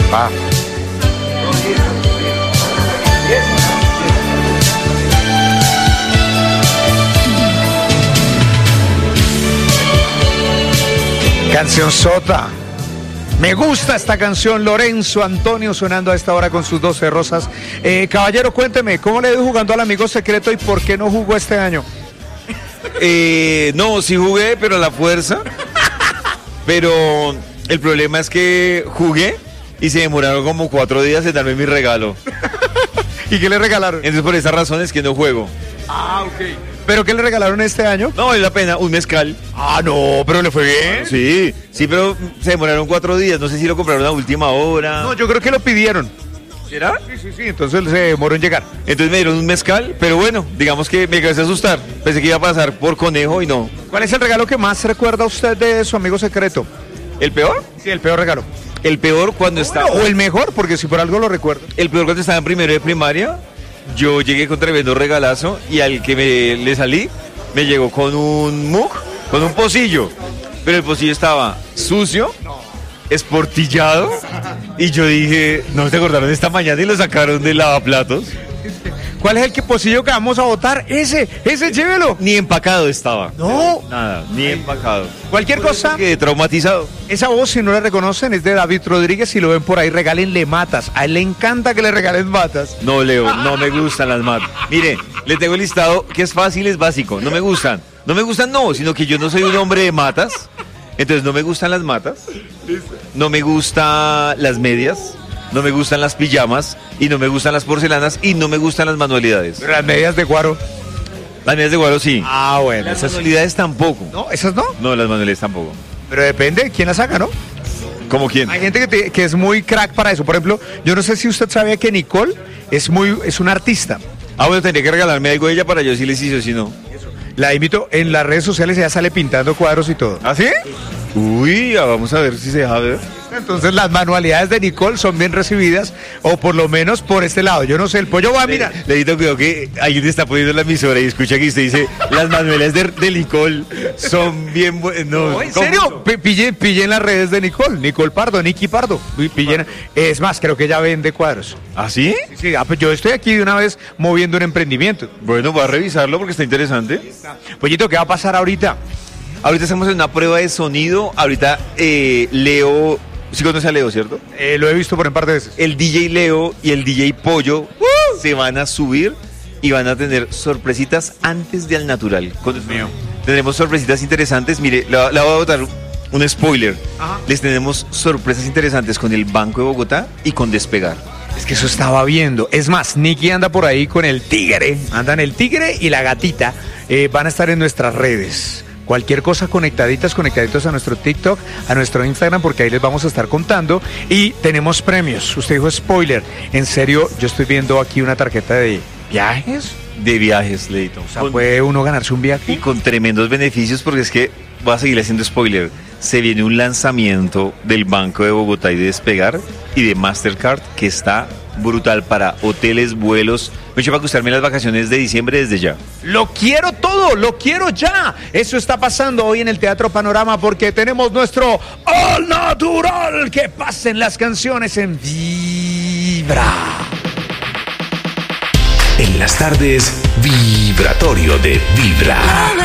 Pa. Canción sota. Me gusta esta canción, Lorenzo Antonio sonando a esta hora con sus 12 rosas. Caballero, cuénteme, ¿cómo le ha ido jugando al amigo secreto y por qué no jugó este año? No, sí jugué, pero a la fuerza. Pero el problema es que jugué y se demoraron como 4 días en darme mi regalo. ¿Y qué le regalaron? Entonces por esa razón es que no juego. Ah, ok. ¿Pero qué le regalaron este año? No vale la pena, un mezcal. Ah, no, pero le fue bien. Sí, pero se demoraron 4 días. No sé si lo compraron a última hora. No, yo creo que lo pidieron. ¿Será? Sí, entonces se demoró en llegar. Entonces me dieron un mezcal, pero bueno, digamos que me quedé a asustar. Pensé que iba a pasar por conejo y no. ¿Cuál es el regalo que más recuerda usted de su amigo secreto? ¿El peor? Sí, el peor regalo. El peor cuando estaba... O el mejor, porque si por algo lo recuerdo. El peor cuando estaba en primero de primaria. Yo llegué con tremendo regalazo y al que le salí me llegó con un mug, con un pocillo. Pero el pocillo estaba sucio, esportillado y yo dije, no se acordaron esta mañana y lo sacaron del lavaplatos. ¿Cuál es el pocillo que vamos a botar? Ese, llévelo. Ni empacado estaba. No. Nada, ni empacado. Cualquier cosa. Quedé traumatizado. Esa voz, si no la reconocen, es de David Rodríguez. Si lo ven por ahí, regálenle matas. A él le encanta que le regalen matas. No, Leo, no me gustan las matas. Mire, le tengo el listado que es fácil, es básico. No me gustan. No me gustan, no, sino que yo no soy un hombre de matas. Entonces no me gustan las matas. No me gustan las medias. No me gustan las pijamas y no me gustan las porcelanas y no me gustan las manualidades. Pero las medias de guaro. Las medias de guaro sí. Ah, bueno. Las manualidades tampoco. No, esas no. No, las manualidades tampoco. Pero depende, ¿quién las saca, no? ¿Cómo quién? Hay gente que es muy crack para eso. Por ejemplo, yo no sé si usted sabía que Nicole es una artista. Ah, bueno, tendría que regalarme algo de ella para yo si les hizo, si no. La invito en las redes sociales, ella sale pintando cuadros y todo. ¿Ah, sí? Uy, vamos a ver si se deja ver. Entonces las manualidades de Nicole son bien recibidas, o por lo menos por este lado. Yo no sé, el pollo va, mira. Leito, creo que alguien te está poniendo la emisora y escucha que usted dice, las manualidades de Nicole son bien buenas. No, ¿en serio? Pillen las redes de Nicole Pardo, Nicky Pardo. Pillen. Es más, creo que ella vende cuadros. ¿Ah, sí? Sí, pues yo estoy aquí de una vez moviendo un emprendimiento. Bueno, voy a revisarlo porque está interesante. Pollito, ¿qué va a pasar ahorita? Ahorita estamos en una prueba de sonido. Ahorita Leo... Sí conoce a Leo, ¿cierto? Lo he visto por un par de veces. El DJ Leo y el DJ Pollo se van a subir y van a tener sorpresitas antes de Al Natural. Mío. Tendremos sorpresitas interesantes. Mire, le voy a botar un spoiler. Ajá. Les tenemos sorpresas interesantes con el Banco de Bogotá y con Despegar. Es que eso estaba viendo. Es más, Nicky anda por ahí con el tigre. Andan el tigre y la gatita. Van a estar en nuestras redes. Cualquier cosa, conectaditos a nuestro TikTok, a nuestro Instagram, porque ahí les vamos a estar contando. Y tenemos premios. Usted dijo spoiler. En serio, yo estoy viendo aquí una tarjeta de viajes. De viajes, Leito. O sea, ¿puede uno ganarse un viaje? Y con tremendos beneficios, porque es que voy a seguir haciendo spoiler. Se viene un lanzamiento del Banco de Bogotá y de Despegar y de Mastercard que está brutal para hoteles, vuelos. Me he hecho para gustarme las vacaciones de diciembre desde ya. Lo quiero todo, lo quiero ya. Eso está pasando hoy en el Teatro Panorama porque tenemos nuestro All Natural. Que pasen las canciones en Vibra. En las tardes, vibratorio de Vibra.